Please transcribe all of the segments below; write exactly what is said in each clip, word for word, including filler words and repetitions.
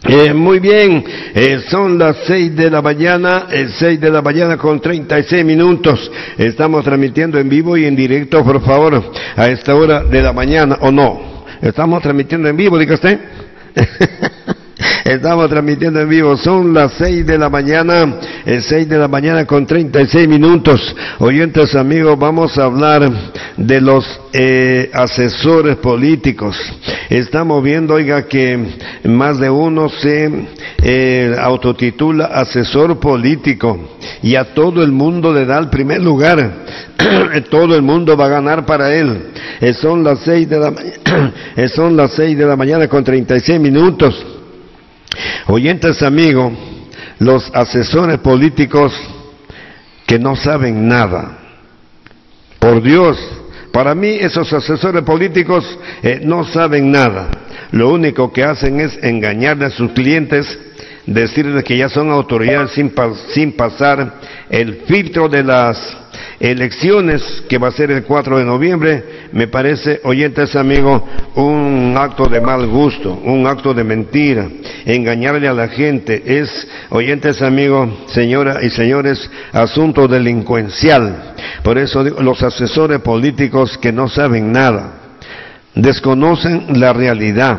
Eh, muy bien, eh, son las seis de la mañana, eh, seis de la mañana con treinta y seis minutos. Estamos transmitiendo en vivo y en directo, por favor, a esta hora de la mañana, ¿o no? Estamos transmitiendo en vivo, diga usted. Estamos transmitiendo en vivo, son las seis de la mañana, eh, seis de la mañana con treinta y seis minutos. Oyentes amigos, vamos a hablar de los eh, asesores políticos. Estamos viendo, oiga, que más de uno se eh, autotitula asesor político y a todo el mundo le da el primer lugar. Todo el mundo va a ganar para él. Eh, son las seis de la mañana, eh, son las seis de la mañana con treinta y seis minutos. Oyentes amigos, los asesores políticos que no saben nada. Por Dios, para mí esos asesores políticos eh, no saben nada. Lo único que hacen es engañarle a sus clientes, decirles que ya son autoridades sin, pa sin pasar el filtro de las elecciones que va a ser el cuatro de noviembre. Me parece, oyentes amigos, un acto de mal gusto, un acto de mentira, engañarle a la gente. Es, oyentes amigos, señoras y señores, asunto delincuencial. Por eso digo, los asesores políticos que no saben nada, desconocen la realidad,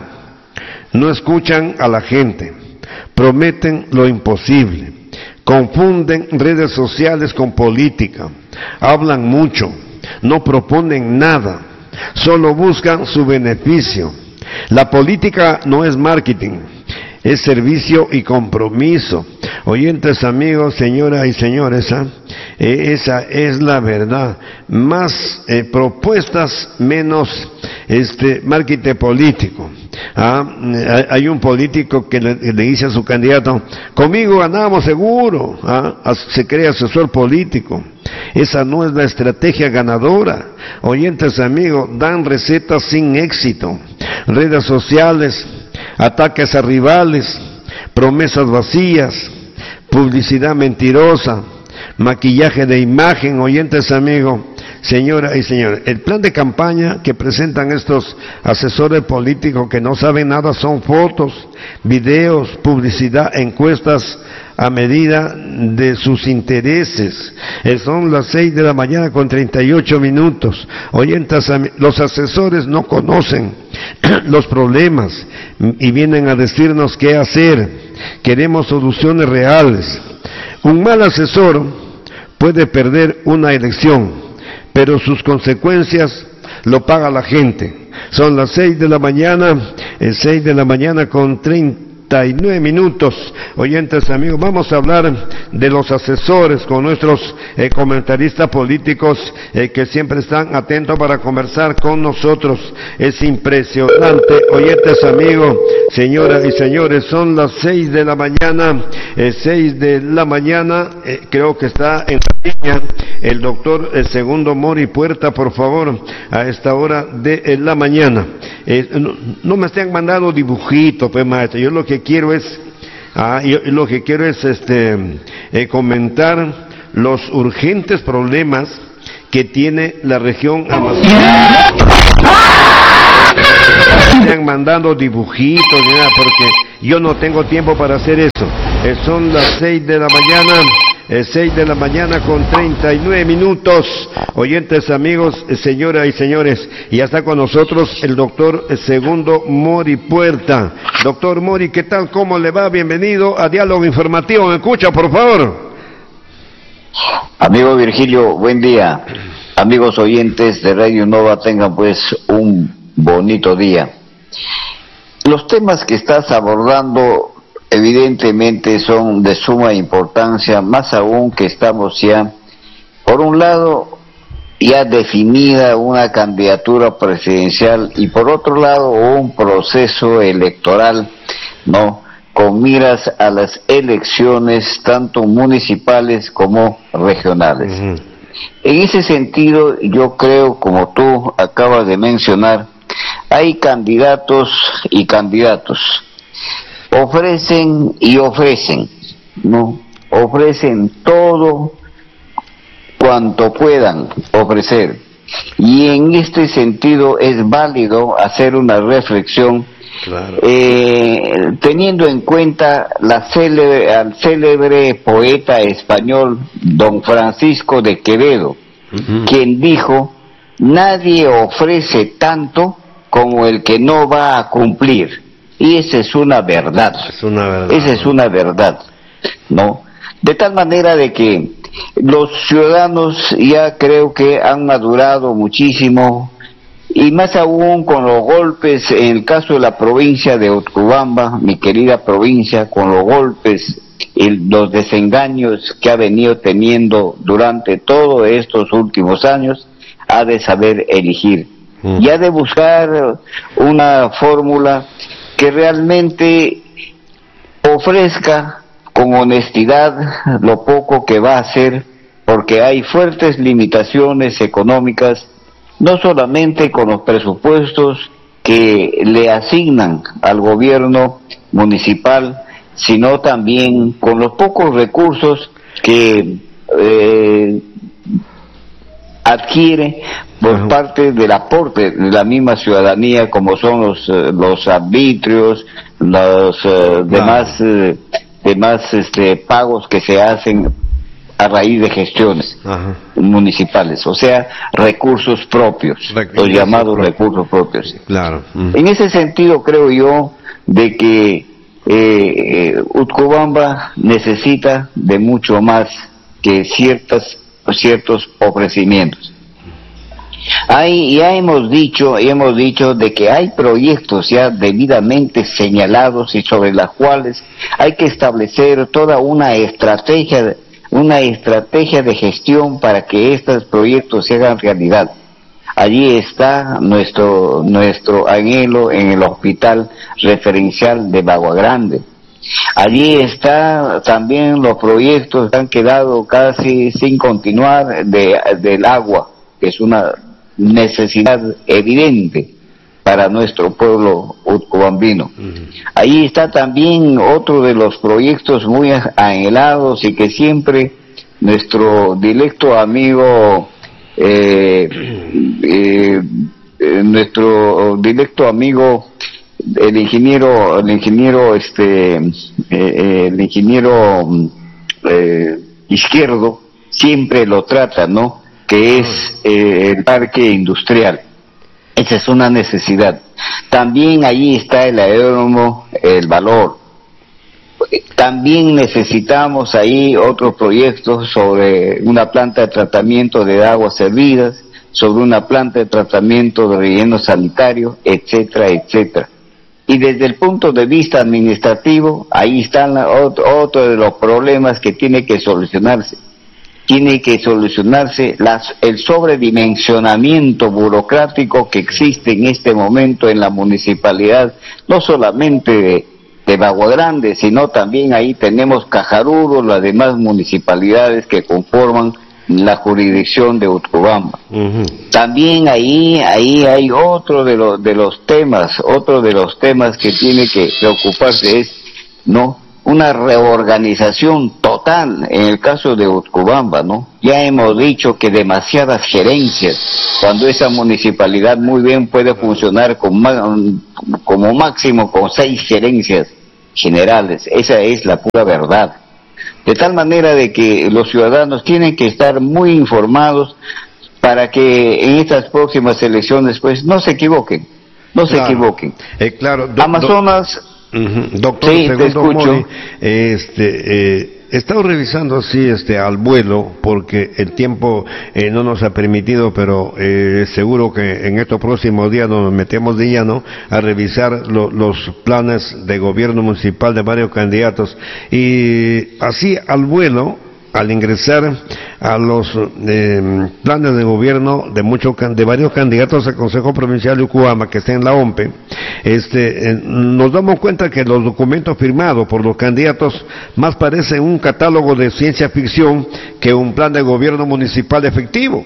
no escuchan a la gente, prometen lo imposible, confunden redes sociales con política, hablan mucho, no proponen nada, solo buscan su beneficio. La política no es marketing, es servicio y compromiso. Oyentes amigos, señoras y señores, ¿eh? Eh, esa es la verdad. Más eh, propuestas, menos este marketing político. ¿Ah? Hay un político que le, le dice a su candidato: conmigo ganamos seguro. ¿Ah? Se cree asesor político. Esa no es la estrategia ganadora. Oyentes amigos, dan recetas sin éxito. Redes sociales, ataques a rivales, promesas vacías, publicidad mentirosa, maquillaje de imagen. Oyentes amigos, señoras y señores, el plan de campaña que presentan estos asesores políticos que no saben nada son fotos, videos, publicidad, encuestas a medida de sus intereses. Eh, son las seis de la mañana con treinta y ocho minutos. Oyentes, los asesores no conocen los problemas y vienen a decirnos qué hacer. Queremos soluciones reales. Un mal asesor puede perder una elección, pero sus consecuencias lo paga la gente. Son las seis de la mañana, el seis de la mañana con treinta y nueve minutos. Oyentes amigos, vamos a hablar de los asesores con nuestros eh, comentaristas políticos eh, que siempre están atentos para conversar con nosotros. Es impresionante, oyentes amigos, señoras y señores, son las seis de la mañana, eh, seis de la mañana, eh, creo que está en la línea el doctor eh, Segundo Mori Puerta, por favor, a esta hora de eh, la mañana. Eh, no, no me estén mandando dibujitos, pues maestro, yo lo que quiero es, ah, yo lo que quiero es este eh, comentar los urgentes problemas que tiene la región amazónica. No estén mandando dibujitos ni nada, porque yo no tengo tiempo para hacer eso. Eh, son las seis de la mañana. Es seis de la mañana con treinta y nueve minutos. Oyentes amigos, señoras y señores, y ya está con nosotros el doctor Segundo Mori Puerta. Doctor Mori, ¿qué tal? ¿Cómo le va? Bienvenido a Diálogo Informativo. ¿Me escucha, por favor? Amigo Virgilio, buen día. Amigos oyentes de Radio Nova, tengan pues un bonito día. Los temas que estás abordando evidentemente son de suma importancia, más aún que estamos ya, por un lado, ya definida una candidatura presidencial y por otro lado un proceso electoral, ¿no?, con miras a las elecciones tanto municipales como regionales. Uh-huh. En ese sentido, yo creo, como tú acabas de mencionar, hay candidatos y candidatos. Ofrecen y ofrecen, ¿no? Ofrecen todo cuanto puedan ofrecer. Y en este sentido es válido hacer una reflexión. Claro. Eh, eh, teniendo en cuenta la célebre, al célebre poeta español don Francisco de Quevedo, uh-huh. quien dijo: nadie ofrece tanto como el que no va a cumplir. Y esa es una verdad. Es una verdad. Esa es una verdad, ¿no? De tal manera de que los ciudadanos ya creo que han madurado muchísimo, y más aún con los golpes, en el caso de la provincia de Utcubamba, mi querida provincia, con los golpes y los desengaños que ha venido teniendo durante todos estos últimos años, ha de saber elegir mm. y ha de buscar una fórmula que realmente ofrezca con honestidad lo poco que va a hacer, porque hay fuertes limitaciones económicas, no solamente con los presupuestos que le asignan al gobierno municipal, sino también con los pocos recursos que eh, adquiere por uh-huh. parte del aporte de la misma ciudadanía, como son los uh, los arbitrios, los uh, demás uh, demás este pagos que se hacen a raíz de gestiones uh-huh. municipales, o sea, recursos propios, recursos los llamados propios. recursos propios. Claro. Uh-huh. En ese sentido creo yo de que eh, Utcubamba necesita de mucho más que ciertas ciertos ofrecimientos. Hay, ya hemos dicho, hemos dicho de que hay proyectos ya debidamente señalados y sobre los cuales hay que establecer toda una estrategia, una estrategia de gestión para que estos proyectos se hagan realidad. Allí está nuestro, nuestro anhelo en el hospital referencial de Bagua Grande. Allí está también los proyectos que han quedado casi sin continuar de, del agua, que es una necesidad evidente para nuestro pueblo utcubambino. Uh-huh. Ahí está también otro de los proyectos muy anhelados y que siempre nuestro directo amigo, eh, eh, eh, nuestro directo amigo el ingeniero el ingeniero este eh, eh, el ingeniero eh, Izquierdo siempre lo trata, ¿no? Que es eh, el parque industrial. Esa es una necesidad. También allí está el aeródromo El Valor. También necesitamos ahí otros proyectos sobre una planta de tratamiento de aguas servidas, sobre una planta de tratamiento de relleno sanitario, etcétera, etcétera. Y desde el punto de vista administrativo, ahí están otro, otro de los problemas que tiene que solucionarse. Tiene que solucionarse las, el sobredimensionamiento burocrático que existe en este momento en la municipalidad, no solamente de, de Bagua Grande, sino también ahí tenemos Cajaruro, las demás municipalidades que conforman la jurisdicción de Utcubamba. Uh-huh. También ahí ahí hay otro de los de los temas, otro de los temas que tiene que preocuparse es, ¿no?, una reorganización total en el caso de Utcubamba, ¿no? Ya hemos dicho que demasiadas gerencias, cuando esa municipalidad muy bien puede funcionar con como máximo con seis gerencias generales. Esa es la pura verdad. De tal manera de que los ciudadanos tienen que estar muy informados para que en estas próximas elecciones pues no se equivoquen, no se claro. equivoquen. Eh, claro, do, Amazonas... Do, uh-huh. Doctor, sí, segundo Mori, este, eh, he estado revisando así este al vuelo porque el tiempo eh, no nos ha permitido, pero eh, seguro que en estos próximos días nos metemos de lleno a revisar lo, los planes de gobierno municipal de varios candidatos, y así al vuelo, al ingresar a los eh, planes de gobierno de muchos de varios candidatos al Consejo Provincial de Utcubamba que está en la O M P E, este, eh, nos damos cuenta que los documentos firmados por los candidatos más parecen un catálogo de ciencia ficción que un plan de gobierno municipal efectivo.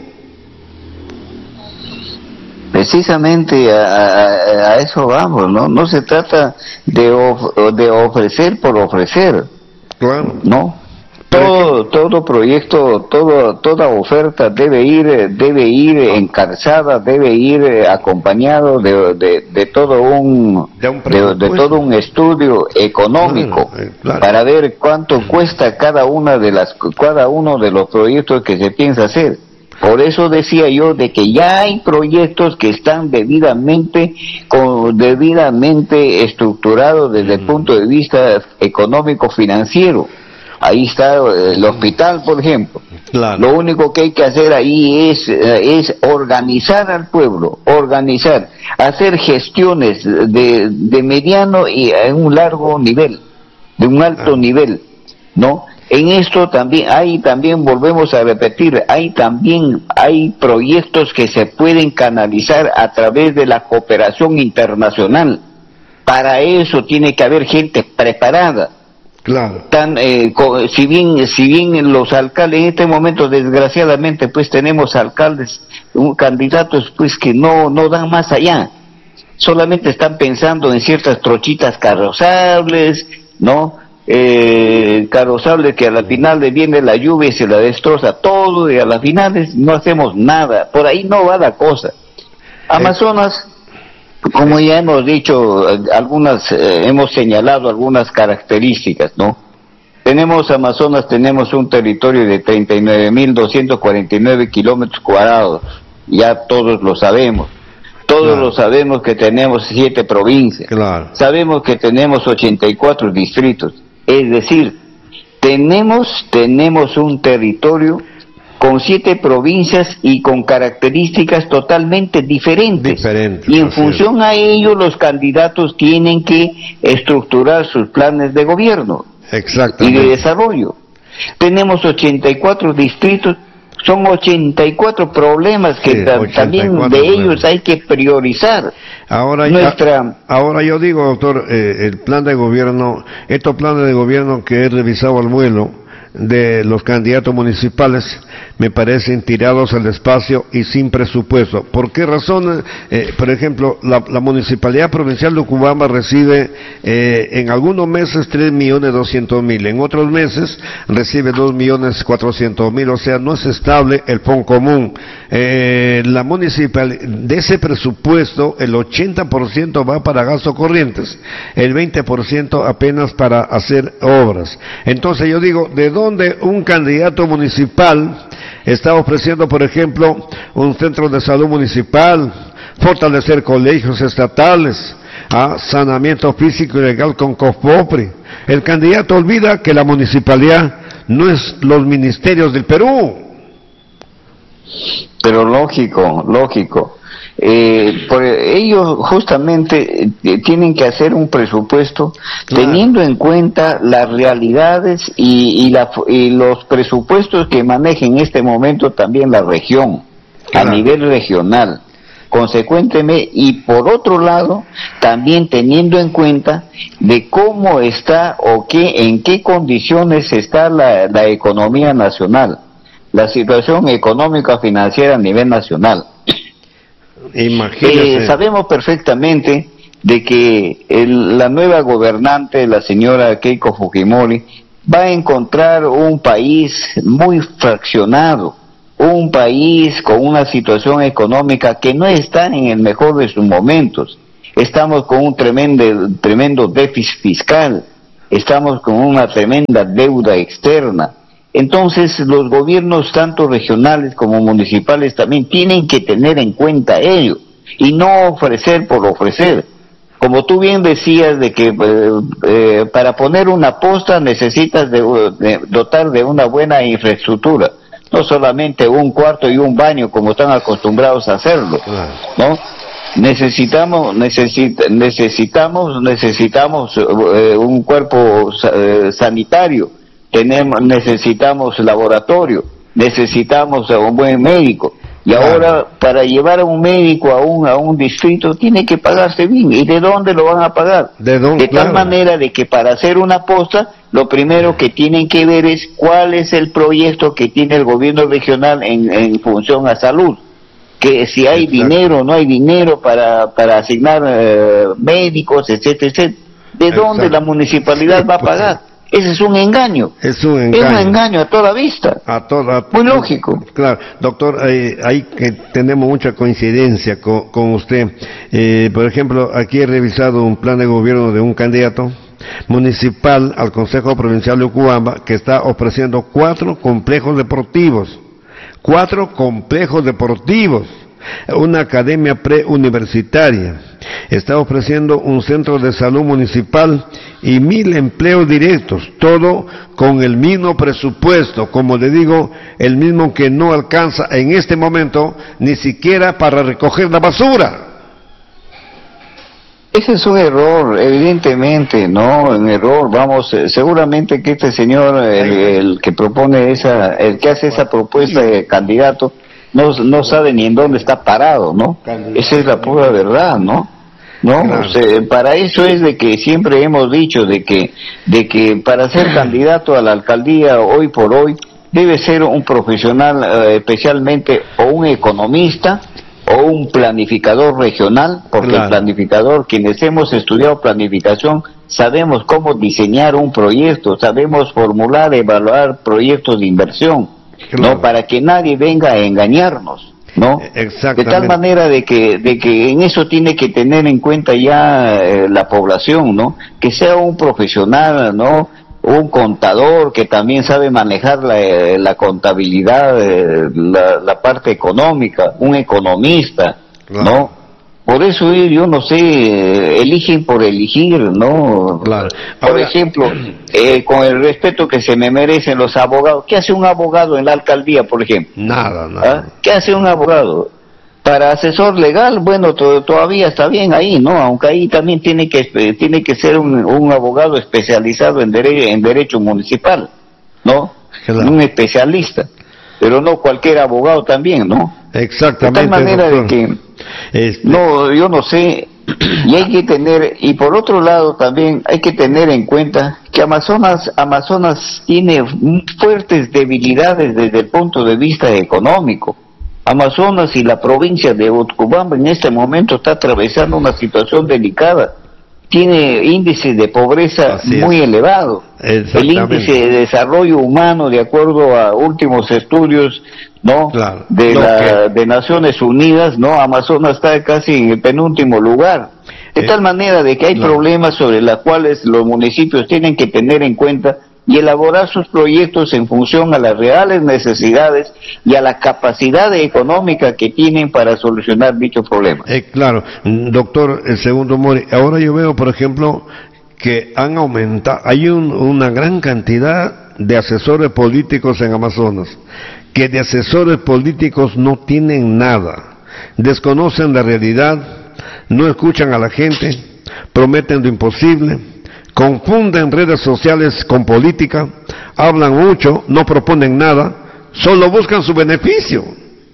Precisamente a, a, a eso vamos, ¿no? No se trata de, of, de ofrecer por ofrecer, claro, ¿no? Todo, todo proyecto, todo, toda oferta debe ir, debe ir encabezada, debe ir acompañado de, de, de todo un, de, un de, de todo un estudio económico, claro, claro, para ver cuánto cuesta cada una de las, cada uno de los proyectos que se piensa hacer. Por eso decía yo de que ya hay proyectos que están debidamente, con, debidamente estructurados desde el punto de vista económico financiero. Ahí está el hospital, por ejemplo. Claro. Lo único que hay que hacer ahí es, es organizar al pueblo, organizar, hacer gestiones de, de mediano y a un largo nivel, de un alto ah. nivel, ¿no? En esto también hay, también volvemos a repetir, hay también, hay proyectos que se pueden canalizar a través de la cooperación internacional. Para eso tiene que haber gente preparada. Claro. Tan, eh, co, si bien si bien los alcaldes en este momento desgraciadamente pues tenemos alcaldes, un, candidatos pues que no no dan más allá, solamente están pensando en ciertas trochitas carrozables, ¿no? Eh, carrozables que a la final le viene la lluvia y se la destroza todo y a las finales no hacemos nada, por ahí no va la cosa. Amazonas, como ya hemos dicho, algunas, eh, hemos señalado algunas características, ¿no? Tenemos Amazonas, tenemos un territorio de treinta y nueve mil doscientos cuarenta y nueve kilómetros cuadrados, ya todos lo sabemos. Todos claro. lo sabemos que tenemos siete provincias, claro. sabemos que tenemos ochenta y cuatro distritos, es decir, tenemos, tenemos un territorio con siete provincias y con características totalmente diferentes. Diferente, y en función es. a ello los candidatos tienen que estructurar sus planes de gobierno y de desarrollo. Tenemos ochenta y cuatro distritos, son ochenta y cuatro problemas que sí, ta también de problemas. ellos hay que priorizar. Ahora, Nuestra... ahora yo digo, doctor, eh, el plan de gobierno, estos planes de gobierno que he revisado al vuelo, de los candidatos municipales me parecen tirados al espacio y sin presupuesto. ¿Por qué razón? Eh, por ejemplo, la, la Municipalidad Provincial de Ucubamba recibe eh, en algunos meses tres millones doscientos mil, en otros meses recibe dos millones cuatrocientos mil, o sea, no es estable el fondo común. Eh, la municipal, de ese presupuesto, el ochenta por ciento va para gastos corrientes, el veinte por ciento apenas para hacer obras. Entonces yo digo, ¿de dónde un candidato municipal está ofreciendo, por ejemplo, un centro de salud municipal, fortalecer colegios estatales, ¿ah? saneamiento físico y legal con COFOPRI? El candidato olvida que la municipalidad no es los ministerios del Perú. Pero lógico, lógico. Eh, por ellos justamente eh, tienen que hacer un presupuesto claro. teniendo en cuenta las realidades y, y, la, y los presupuestos que maneja en este momento también la región, claro. a nivel regional. Consecuentemente, y por otro lado, también teniendo en cuenta de cómo está o qué, en qué condiciones está la, la economía nacional, la situación económica financiera a nivel nacional. Eh, sabemos perfectamente de que el, la nueva gobernante, la señora Keiko Fujimori, va a encontrar un país muy fraccionado, un país con una situación económica que no está en el mejor de sus momentos. Estamos con un tremendo, tremendo déficit fiscal, estamos con una tremenda deuda externa. Entonces los gobiernos tanto regionales como municipales también tienen que tener en cuenta ello y no ofrecer por ofrecer. Como tú bien decías de que eh, eh, para poner una posta necesitas de, de dotar de una buena infraestructura, no solamente un cuarto y un baño como están acostumbrados a hacerlo, ¿no? Necesitamos necesita, necesitamos necesitamos eh, un cuerpo eh, sanitario. Tenemos, necesitamos laboratorio, necesitamos a un buen médico, y claro. ahora para llevar a un médico a un a un distrito tiene que pagarse bien. ¿Y de dónde lo van a pagar? De, dónde, de tal claro. manera de que para hacer una posta, lo primero que tienen que ver es cuál es el proyecto que tiene el gobierno regional en, en función a salud, que si hay Exacto. dinero, no hay dinero para para asignar eh, médicos, etcétera, etcétera. ¿De Exacto. dónde la municipalidad va a pagar? Ese es un engaño. Es un engaño. Es un engaño a toda vista. A toda. Muy lógico. Claro, doctor, eh, ahí que tenemos mucha coincidencia con, con usted. Eh, por ejemplo, aquí he revisado un plan de gobierno de un candidato municipal al Consejo Provincial de Ucubamba que está ofreciendo cuatro complejos deportivos. Cuatro complejos deportivos. Una academia preuniversitaria, está ofreciendo un centro de salud municipal y mil empleos directos, todo con el mismo presupuesto, como le digo, el mismo que no alcanza en este momento ni siquiera para recoger la basura. Ese es un error, evidentemente, ¿no? Un error, vamos, eh, seguramente que este señor, el, el que propone esa, el que hace esa propuesta de candidato, no, no sabe ni en dónde está parado, ¿no? Esa es la pura verdad, ¿no? ¿No? Claro. O sea, para eso es de que siempre hemos dicho de que, de que para ser candidato a la alcaldía hoy por hoy, debe ser un profesional, eh, especialmente, o un economista, o un planificador regional, porque claro, el planificador, quienes hemos estudiado planificación, sabemos cómo diseñar un proyecto, sabemos formular, evaluar proyectos de inversión. Claro. No, para que nadie venga a engañarnos, ¿no? De tal manera de que, de que en eso tiene que tener en cuenta ya eh, la población, ¿no? Que sea un profesional, ¿no? Un contador que también sabe manejar la, eh, la contabilidad, eh, la, la parte económica, un economista, claro, ¿no? Por eso yo no sé, eligen por elegir, ¿no? Claro. Por Ahora, ejemplo, eh, con el respeto que se me merecen los abogados, ¿qué hace un abogado en la alcaldía, por ejemplo? Nada, nada. ¿Ah? ¿Qué hace un abogado? Para asesor legal, bueno, to todavía está bien ahí, ¿no? Aunque ahí también tiene que tiene que ser un, un abogado especializado en, dere en derecho municipal, ¿no? Claro. Un especialista, pero no cualquier abogado también, ¿no? Exactamente. De tal manera doctor. de que, este... no, yo no sé, y hay que tener, y por otro lado también hay que tener en cuenta que Amazonas, Amazonas tiene fuertes debilidades desde el punto de vista económico. Amazonas y la provincia de Utcubamba en este momento está atravesando una situación delicada. Tiene índice de pobreza muy elevado. El índice de desarrollo humano, de acuerdo a últimos estudios, ¿no? Claro. De, la, de Naciones Unidas, ¿no? Amazonas está casi en el penúltimo lugar. De eh, tal manera de que hay claro. problemas sobre los cuales los municipios tienen que tener en cuenta y elaborar sus proyectos en función a las reales necesidades y a la capacidad económica que tienen para solucionar dichos problemas. Eh, claro, doctor, el segundo Mori, ahora yo veo, por ejemplo, que han aumentado, hay un, una gran cantidad de asesores políticos en Amazonas, que de asesores políticos no tienen nada, desconocen la realidad, no escuchan a la gente, prometen lo imposible, confunden redes sociales con política, hablan mucho, no proponen nada, solo buscan su beneficio.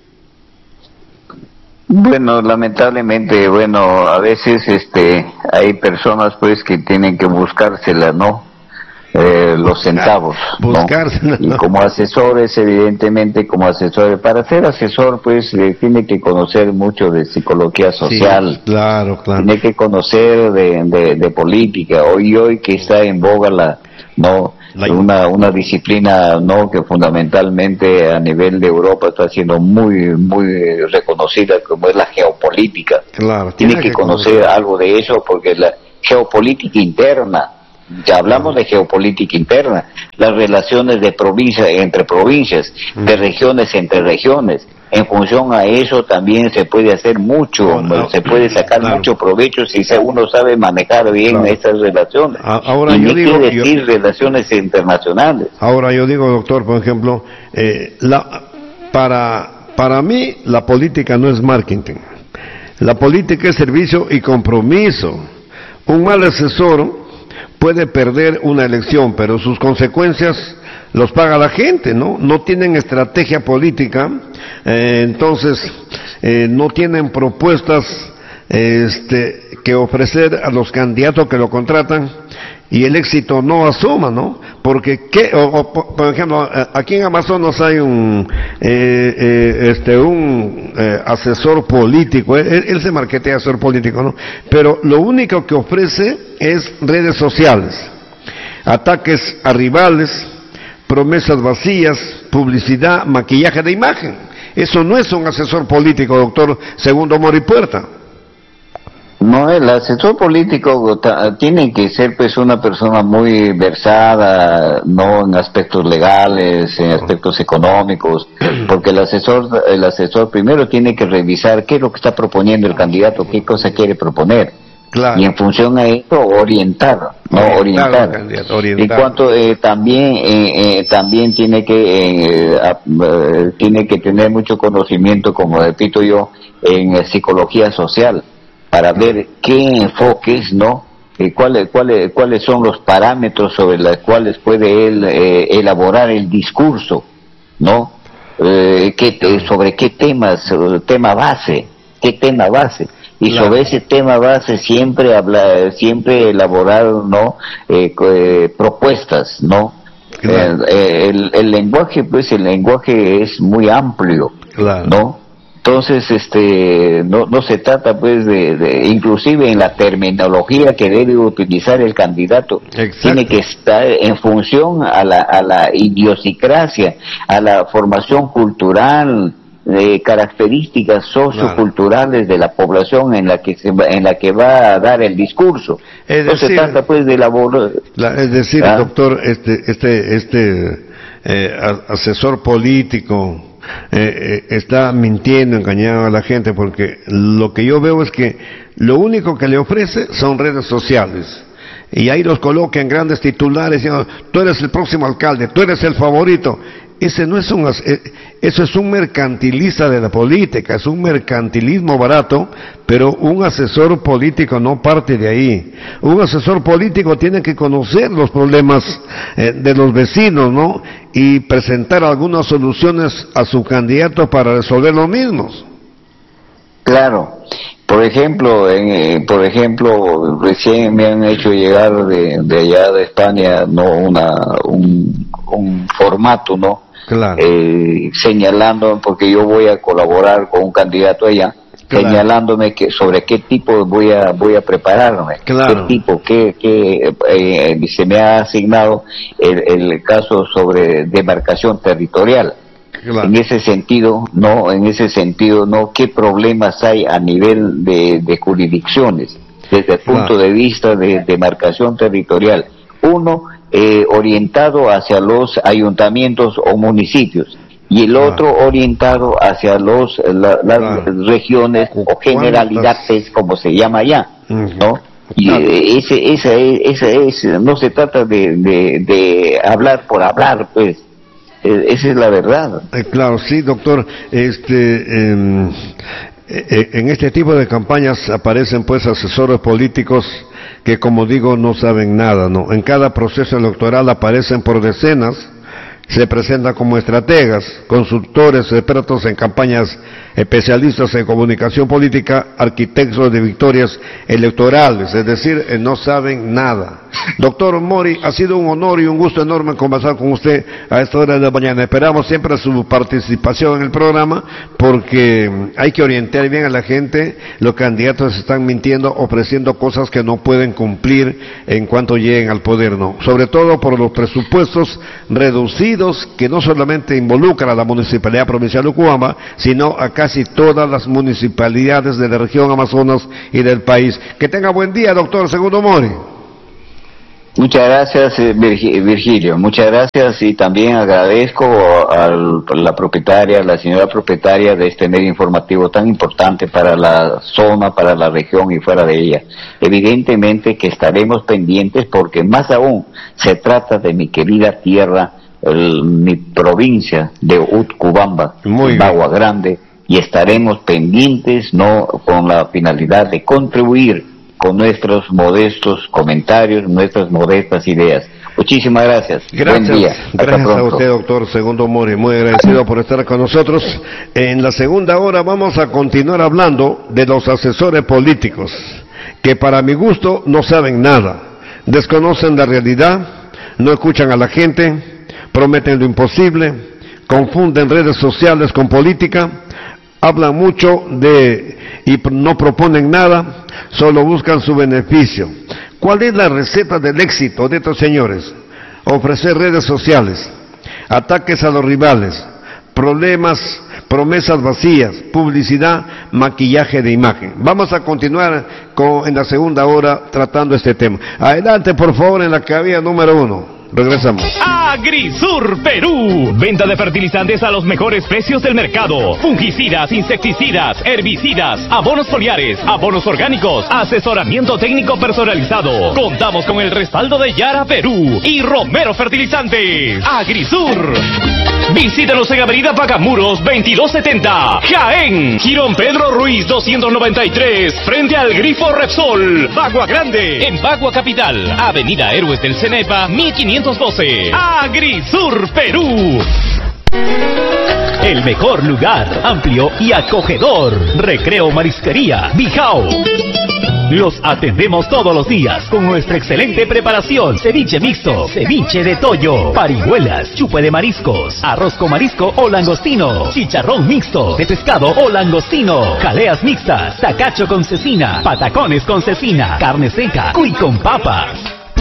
Bueno, lamentablemente, bueno, a veces este hay personas pues que tienen que buscársela, ¿no? Eh, los centavos, buscársela, ¿no? Y como asesores, evidentemente, como asesores, para ser asesor pues eh, tiene que conocer mucho de psicología social, sí, claro, claro, tiene que conocer de, de, de política, hoy hoy que está en boga la, no, la... una una disciplina, no, que fundamentalmente a nivel de Europa está siendo muy muy reconocida, como es la geopolítica. Claro, tiene, tiene que, que conocer, conocer algo de eso, porque la geopolítica interna, ya hablamos de geopolítica interna, las relaciones de provincia entre provincias, de regiones entre regiones. En función a eso también se puede hacer mucho, no, no, se puede sacar claro. mucho provecho si uno sabe manejar bien claro. estas relaciones. Ahora y yo hay digo, que decir yo, relaciones internacionales. Ahora yo digo, doctor, por ejemplo, eh, la, para, para mí la política no es marketing. La política es servicio y compromiso. Un mal asesor puede perder una elección, pero sus consecuencias los paga la gente, ¿no? No tienen estrategia política, eh, entonces eh, no tienen propuestas este, que ofrecer a los candidatos que lo contratan y el éxito no asoma, ¿no? Porque, ¿qué? O, o, por ejemplo, aquí en Amazonas hay un eh, eh, este un eh, asesor político, él, él se marketea asesor político, ¿no? Pero lo único que ofrece es redes sociales. ataques a rivales, promesas vacías, publicidad, maquillaje de imagen. Eso no es un asesor político, doctor Segundo Mori Puerta. No, el asesor político tiene que ser pues una persona muy versada, no en aspectos legales, en aspectos económicos, porque el asesor, el asesor primero tiene que revisar qué es lo que está proponiendo el candidato, qué cosa quiere proponer. Claro. Y en función a esto orientar, no orientar. orientar. orientar. En cuanto eh, también eh, eh, también tiene que eh, eh, tiene que tener mucho conocimiento, como repito yo, en eh, psicología social, para ver qué enfoques, ¿no? Eh, cuáles cuáles cuáles son los parámetros sobre los cuales puede él eh, elaborar el discurso, ¿no? Eh, qué, sobre qué temas, tema base, qué tema base. Y claro. Sobre ese tema base siempre hablar, siempre elaborar, ¿no? Eh, eh, propuestas, ¿no? Claro. Eh, el, el lenguaje, pues, el lenguaje es muy amplio, claro. ¿No? Entonces, este, no, no se trata, pues, de, de, inclusive en la terminología que debe utilizar el candidato, exacto. Tiene que estar en función a la, a la idiosincrasia, a la formación cultural, de características socioculturales claro. De la población en la que se va, en la que va a dar el discurso. Es no decir, se trata pues de la, la es decir, ¿ah? Doctor, este este este eh, asesor político eh, eh, está mintiendo, engañando a la gente, porque lo que yo veo es que lo único que le ofrece son redes sociales. Y ahí los coloca en grandes titulares diciendo, tú eres el próximo alcalde, tú eres el favorito. Ese no es un, eso es un mercantilista de la política, es un mercantilismo barato, pero un asesor político no parte de ahí. Un asesor político tiene que conocer los problemas eh, de los vecinos, ¿no? Y presentar algunas soluciones a su candidato para resolver los mismos. Claro. Por ejemplo, en, eh, por ejemplo, recién me han hecho llegar de, de allá de España, no una un, un formato, ¿no? Claro. Eh, señalando, porque yo voy a colaborar con un candidato allá, claro. Señalándome que sobre qué tipo voy a voy a prepararme, claro. Qué tipo, qué, qué eh, se me ha asignado el, el caso sobre demarcación territorial. Claro. En ese sentido, no, en ese sentido, no, qué problemas hay a nivel de, de jurisdicciones, desde el punto claro. De vista de demarcación territorial. Uno, eh, orientado hacia los ayuntamientos o municipios, y el claro. Otro orientado hacia los la, las claro. Regiones o generalidades, como se llama allá, uh-huh. ¿No? Y claro. ese, esa es, esa es, no se trata de, de, de hablar por hablar, pues. Esa es la verdad. Eh, claro, sí, doctor. Este, eh, eh, en este tipo de campañas aparecen pues asesores políticos que, como digo, no saben nada, ¿no? En cada proceso electoral aparecen por decenas, se presentan como estrategas, consultores, expertos en campañas, especialistas en comunicación política, arquitectos de victorias electorales, es decir, eh, no saben nada. Doctor Mori, ha sido un honor y un gusto enorme conversar con usted a esta hora de la mañana. Esperamos siempre su participación en el programa, porque hay que orientar bien a la gente. Los candidatos están mintiendo, ofreciendo cosas que no pueden cumplir en cuanto lleguen al poder, ¿no? Sobre todo por los presupuestos reducidos que no solamente involucran a la Municipalidad Provincial de Ucubamba, sino a casi todas las municipalidades de la región Amazonas y del país. Que tenga buen día, doctor Segundo Mori. Muchas gracias, Virgilio, muchas gracias, y también agradezco a la propietaria, la señora propietaria de este medio informativo tan importante para la zona, para la región y fuera de ella. Evidentemente que estaremos pendientes, porque más aún se trata de mi querida tierra, el, mi provincia de Utcubamba, Bagua Grande, y estaremos pendientes, no, con la finalidad de contribuir con nuestros modestos comentarios, nuestras modestas ideas. Muchísimas gracias. Gracias. Buen día. Gracias a usted, doctor Segundo Mori. Muy agradecido por estar con nosotros. En la segunda hora vamos a continuar hablando de los asesores políticos, que para mi gusto no saben nada, desconocen la realidad, no escuchan a la gente, prometen lo imposible, confunden redes sociales con política, hablan mucho de y no proponen nada, solo buscan su beneficio. ¿Cuál es la receta del éxito de estos señores? Ofrecer redes sociales, ataques a los rivales, problemas, promesas vacías, publicidad, maquillaje de imagen. Vamos a continuar con, en la segunda hora tratando este tema. Adelante, por favor, en la cabina número uno. Regresamos. Agrisur Perú. Venta de fertilizantes a los mejores precios del mercado. Fungicidas, insecticidas, herbicidas, abonos foliares, abonos orgánicos, asesoramiento técnico personalizado. Contamos con el respaldo de Yara Perú y Romero Fertilizantes. Agrisur. Visítanos en Avenida Pacamuros veintidós setenta, Jaén. Girón Pedro Ruiz doscientos noventa y tres, frente al Grifo Repsol, Bagua Grande. En Bagua Capital, Avenida Héroes del Cenepa mil quinientos doce. Agrisur Perú. El mejor lugar, amplio y acogedor. Recreo Marisquería Bijao. Los atendemos todos los días con nuestra excelente preparación. Ceviche mixto, ceviche de toyo, parihuelas, chupe de mariscos, arroz con marisco o langostino, chicharrón mixto de pescado o langostino, jaleas mixtas, tacacho con cecina, patacones con cecina, carne seca, cuy con papas.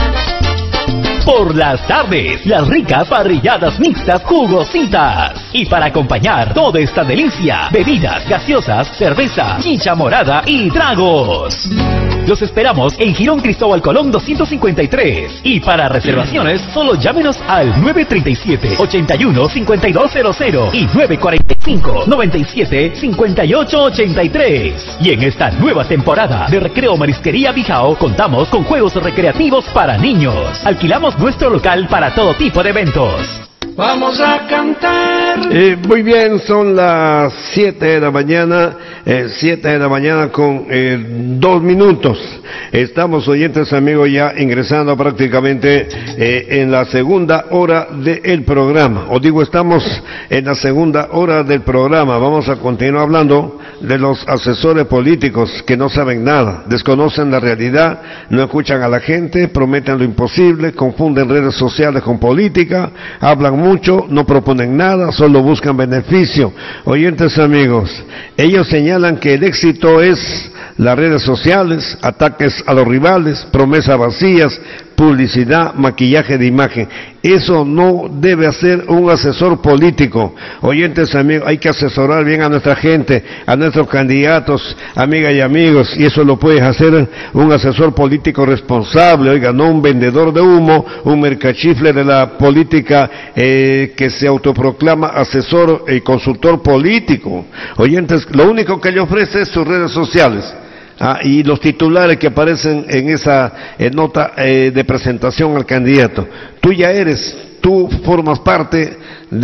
Por las tardes, las ricas parrilladas mixtas jugositas. Y para acompañar toda esta delicia, bebidas gaseosas, cerveza, chicha morada y tragos. Los esperamos en Girón Cristóbal Colón doscientos cincuenta y tres. Y para reservaciones, solo llámenos al nueve treinta y siete, ochenta y uno, cincuenta y dos cero cero y nueve cuarenta y cinco, noventa y siete, cincuenta y ocho ochenta y tres. Y en esta nueva temporada de Recreo Marisquería Bijao, contamos con juegos recreativos para niños. Alquilamos nuestro local para todo tipo de eventos. Vamos a cantar. Eh, muy bien, son las siete de la mañana, eh, siete de la mañana con eh, dos minutos. Estamos, oyentes amigos, ya ingresando prácticamente eh, en la segunda hora del programa. Os digo, estamos en la segunda hora del programa. Vamos a continuar hablando de los asesores políticos que no saben nada, desconocen la realidad, no escuchan a la gente, prometen lo imposible, confunden redes sociales con política, hablan mucho, no proponen nada, solo buscan beneficio. Oyentes amigos, ellos señalan que el éxito es las redes sociales, ataques a los rivales, promesas vacías, publicidad, maquillaje de imagen. Eso no debe hacer un asesor político. Oyentes amigos, hay que asesorar bien a nuestra gente, a nuestros candidatos, amigas y amigos, y eso lo puede hacer un asesor político responsable, oiga, no un vendedor de humo, un mercachifle de la política eh, que se autoproclama asesor y consultor político. Oyentes, lo único que le ofrece es sus redes sociales. Ah, y los titulares que aparecen en esa eh, nota eh, de presentación al candidato. Tú ya eres, tú formas parte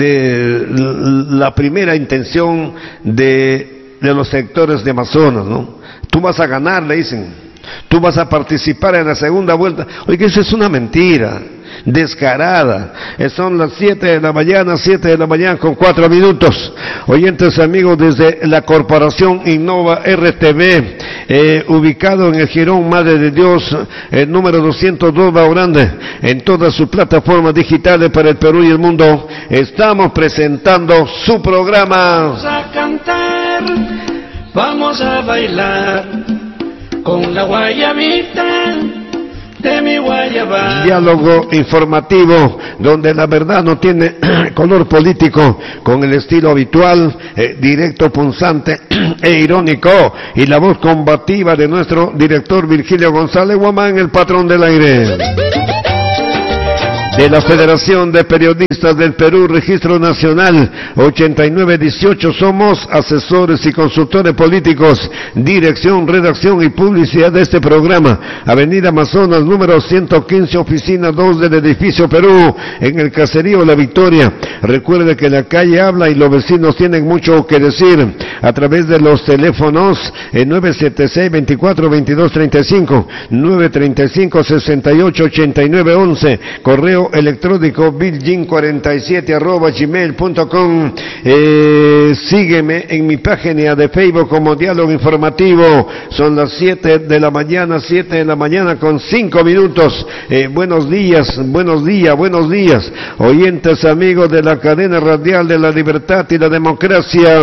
de la primera intención de, de los sectores de Amazonas, ¿no? Tú vas a ganar, le dicen. Tú vas a participar en la segunda vuelta. Oye, eso es una mentira descarada. Son las siete de la mañana, siete de la mañana con cuatro minutos. Oyentes amigos, desde la Corporación Innova R T V, eh, ubicado en el Girón Madre de Dios, el número doscientos dos Baurande, en todas sus plataformas digitales para el Perú y el mundo, estamos presentando su programa. Vamos a cantar, vamos a bailar con la guayabita de mi guayaba. Diálogo informativo, donde la verdad no tiene color político, con el estilo habitual, eh, directo, punzante e irónico, y la voz combativa de nuestro director Virgilio González Guamán, el patrón del aire. De la Federación de Periodistas del Perú, Registro Nacional ochenta y nueve dieciocho, somos asesores y consultores políticos, dirección, redacción y publicidad de este programa. Avenida Amazonas, número ciento quince, oficina dos del edificio Perú, en el caserío La Victoria. Recuerde que la calle habla y los vecinos tienen mucho que decir a través de los teléfonos en nueve siete seis, veinticuatro, veintidós treinta y cinco, nueve treinta y cinco, sesenta y ocho, ochenta y nueve once, correo electrónico bilgin cuarenta y siete arroba gmail punto com. Eh, sígueme en mi página de Facebook como Diálogo Informativo. Son las siete de la mañana, siete de la mañana con cinco minutos. Eh, buenos días, buenos días, buenos días, oyentes amigos de la cadena radial de la libertad y la democracia.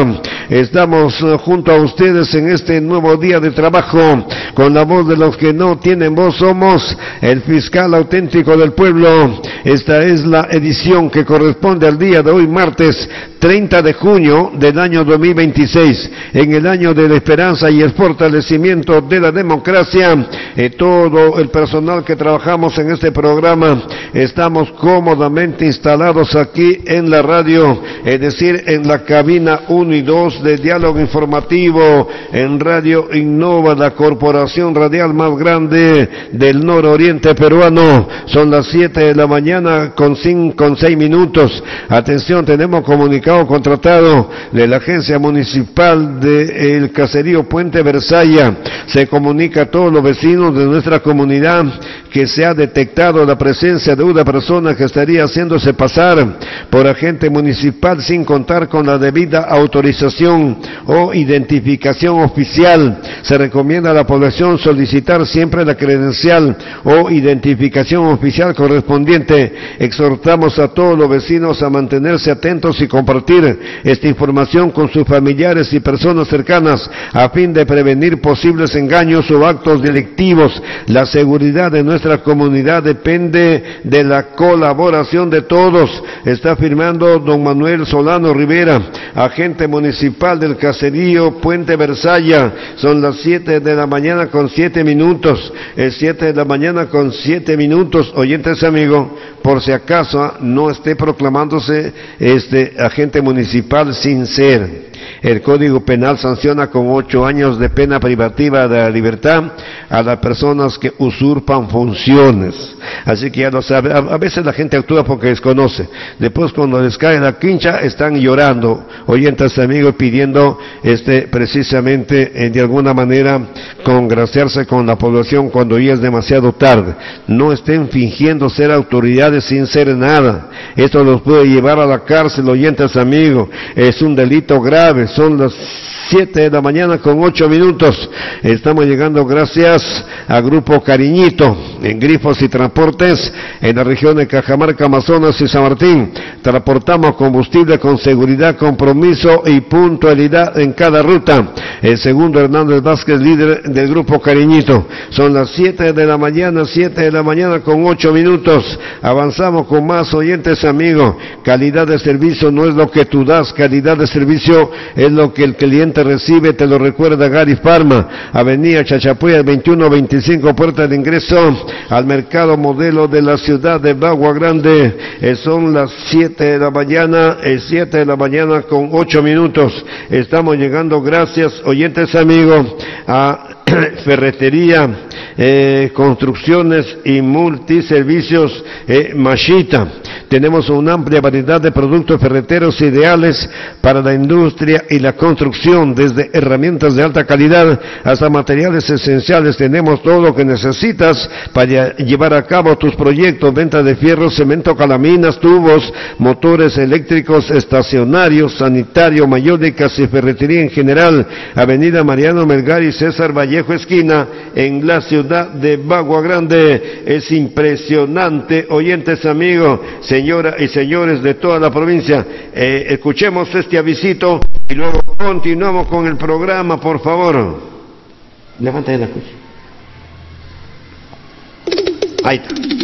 Estamos uh, junto a ustedes en este nuevo día de trabajo, con la voz de los que no tienen voz. Somos el fiscal auténtico del pueblo. Esta es la edición que corresponde al día de hoy, martes treinta de junio del año dos mil veintiséis, en el año de la esperanza y el fortalecimiento de la democracia. Eh, todo el personal que trabajamos en este programa estamos cómodamente instalados aquí en la radio, es decir, en la cabina uno y dos de diálogo informativo en Radio Innova, la corporación radial más grande del nororiente peruano. Son las siete de la mañana con cinco, con seis minutos. Atención, tenemos comunicado contratado de la agencia municipal del caserío Puente Versalla. Se comunica a todos los vecinos de nuestra comunidad que se ha detectado la presencia de una persona que estaría haciéndose pasar por agente municipal sin contar con la debida autorización o identificación oficial. Se recomienda a la población solicitar siempre la credencial o identificación oficial correspondiente. Exhortamos a todos los vecinos a mantenerse atentos y compartir esta información con sus familiares y personas cercanas a fin de prevenir posibles engaños o actos delictivos. La seguridad de nuestra comunidad depende de la colaboración de todos. Está firmando don Manuel Solano Rivera, agente municipal del caserío Puente Versalla. Son las siete de la mañana con siete minutos. Es siete de la mañana con siete minutos. Oyentes amigos, por si acaso no esté proclamándose este agente municipal sin ser. El Código Penal sanciona con ocho años de pena privativa de la libertad a las personas que usurpan funciones. Así que ya lo sabe. A veces la gente actúa porque desconoce. Después, cuando les cae la quincha, están llorando. Oyentes amigos, pidiendo este precisamente eh, de alguna manera congraciarse con la población cuando ya es demasiado tarde. No estén fingiendo ser autoridades sin ser nada. Esto los puede llevar a la cárcel, oyentes amigos. Es un delito grave. Son las siete de la mañana con ocho minutos. Estamos llegando gracias a Grupo Cariñito en Grifos y Transportes en la región de Cajamarca, Amazonas y San Martín. Transportamos combustible con seguridad, compromiso y puntualidad en cada ruta. El segundo Hernández Vázquez, líder del Grupo Cariñito. Son las siete de la mañana, siete de la mañana con ocho minutos. Avanzamos con más, oyentes amigos. Calidad de servicio no es lo que tú das, calidad de servicio es lo que el cliente recibe. Te lo recuerda Gary Pharma, Avenida Chachapoyas veintiuno veinticinco, puerta de ingreso al mercado modelo de la ciudad de Bagua Grande. Eh, son las siete de la mañana, eh, siete de la mañana con ocho minutos. Estamos llegando gracias, oyentes amigos, a Ferretería, eh, Construcciones y Multiservicios eh, Mashita. Tenemos una amplia variedad de productos ferreteros ideales para la industria y la construcción, desde herramientas de alta calidad hasta materiales esenciales. Tenemos todo lo que necesitas para llevar a cabo tus proyectos: venta de fierro, cemento, calaminas, tubos, motores eléctricos, estacionarios, sanitario, mayólicas y ferretería en general. Avenida Mariano Melgar y César Vallejo esquina, en la ciudad de Bagua Grande. Es impresionante, oyentes amigos, señoras y señores de toda la provincia. Eh, escuchemos este avisito y luego continuamos con el programa, por favor. Levanta ahí la cucha. Ahí está.